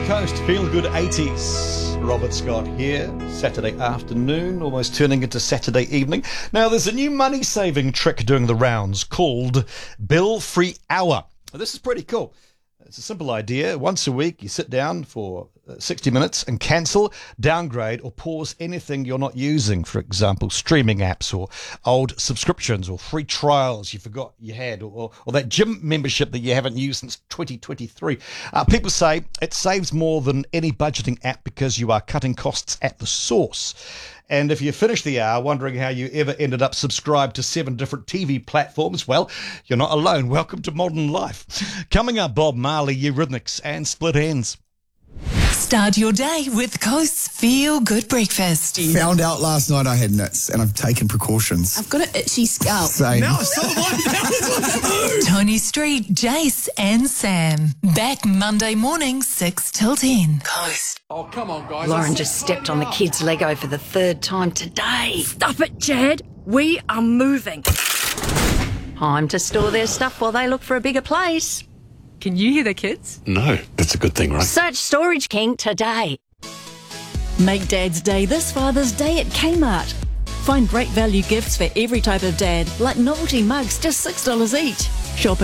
Coast, Feel Good 80s. Robert Scott here, Saturday afternoon, almost turning into Saturday evening. Now, there's a new money-saving trick doing the rounds called Bill-Free Hour. Now, this is pretty cool. It's a simple idea. Once a week, you sit down for 60 minutes and cancel, downgrade, or pause anything you're not using. For example, streaming apps or old subscriptions or free trials you forgot you had or that gym membership that you haven't used since 2023. People say it saves more than any budgeting app because you are cutting costs at the source. And if you finish the hour wondering how you ever ended up subscribed to 7 different TV platforms, well, you're not alone. Welcome to modern life. Coming up, Bob Marley, Eurythmics and Split Enz. Start your day with Coast's Feel Good Breakfast. Found out last night I had nits and I've taken precautions. I've got an itchy scalp. Same. Now it's all one. Tony Street, Jace and Sam. Back Monday morning, 6 till 10. Coast. Oh, come on, guys. Lauren just stepped on the kid's Lego for the 3rd time today. Stop it, Chad. We are moving. Time to store their stuff while they look for a bigger place. Can you hear the kids? No, that's a good thing, right? Search Storage King today. Make Dad's Day this Father's Day at Kmart. Find great value gifts for every type of dad, like novelty mugs, just $6 each. Shop